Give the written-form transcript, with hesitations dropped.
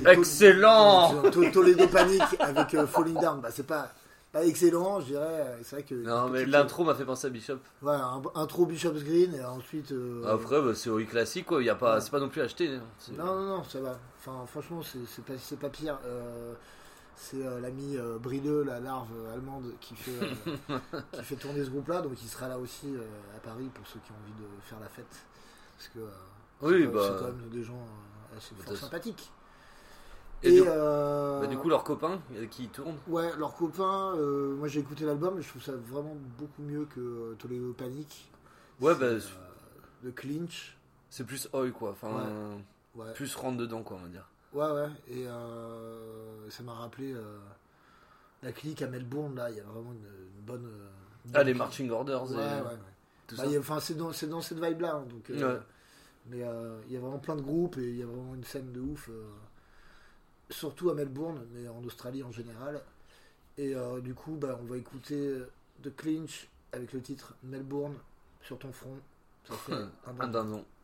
Excellent. Toledo Panic avec Falling Down. Bah, c'est pas excellent, je dirais. C'est vrai que. Non, mais l'intro m'a fait penser à Bishop. Ouais, intro Bishop's Green et ensuite. Après, bah, c'est oui classique quoi. C'est pas non plus acheté. Hein. Non, ça va. Enfin, franchement, c'est pas pire. C'est l'ami Brileux, la larve allemande, qui fait tourner ce groupe-là. Donc il sera là aussi à Paris pour ceux qui ont envie de faire la fête. Parce que c'est quand même des gens assez fort sympathiques. Et du coup, leurs copains qui tournent. Ouais, leurs copains. Moi j'ai écouté l'album et je trouve ça vraiment beaucoup mieux que Toledo Panic. Ouais, de Clinch. C'est plus oi quoi. Enfin, ouais. Plus rentre dedans quoi, on va dire. Ouais. Et ça m'a rappelé la clique à Melbourne, là. Il y a vraiment une bonne. Les Marching Orders. Ouais. C'est dans cette vibe-là. Hein, donc, mais il y a vraiment plein de groupes et il y a vraiment une scène de ouf. Surtout à Melbourne, mais en Australie en général. Et du coup, on va écouter The Clinch avec le titre Melbourne sur ton front. Ça fait un dindon.